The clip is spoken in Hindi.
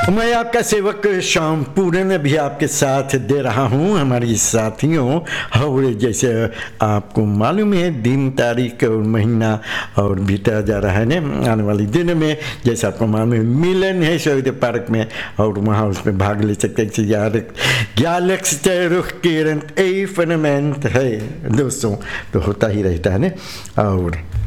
मैं आपका सेवक श्याम पूरन भी आपके साथ दे रहा हूँ हमारी साथियों। और जैसे आपको मालूम है दिन तारीख और महीना और बीता जा रहा है ना, आने वाले दिन में जैसे आपको मालूम है मिलन है शहीद पार्क में, और वहाँ उसमें भाग ले सकते हैं। गैलेक्सी रुख किरण एफेनमेंट है दोस्तों, तो होता ही रहता है ना। और